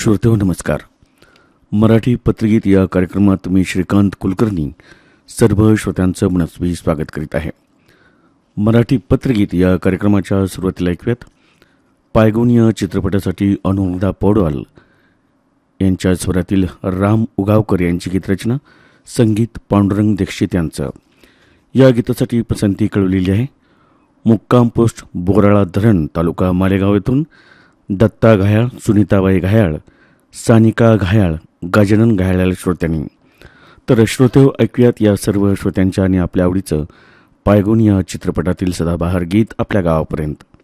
श्रोतेहो नमस्कार. मराठी पत्रगीत या कार्यक्रमात मी श्रीकांत कुलकर्णी सर्व श्रोत्यांचं मनस्वी स्वागत करीत आहे. मराठी पत्रगीत या कार्यक्रमाच्या सुरुवातीला ऐकूयात पायगुण या चित्रपटासाठी अनुराधा पौडवाल यांच्या स्वरातील राम उगावकर यांची गीतरचना, संगीत पांडुरंग दीक्षित यांचं. या गीतासाठी पसंती कळवलेली आहे मुक्काम पोस्ट बोराळा धरण, तालुका मालेगाव येथून दत्ता घायाळ, सुनीताबाई घायाळ, सानिका घायाळ, गजानन घायाळ श्रोत्यांनी. तर श्रोते ऐकूयात या सर्व श्रोत्यांच्या आणि आपल्या आवडीचं पायगुण या चित्रपटातील सदाबहार गीत आपल्या गावापर्यंत.